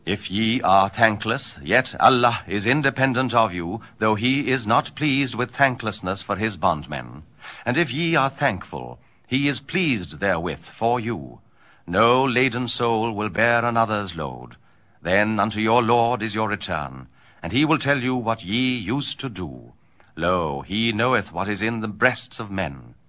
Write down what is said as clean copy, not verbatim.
If ye are thankless, yet Allah is independent of you, though he is not pleased with thanklessness for his bondmen. And if ye are thankful, he is pleased therewith for you. No laden soul will bear another's load. Then unto your Lord is your return, and he will tell you what ye used to do. Lo, he knoweth what is in the breasts of men.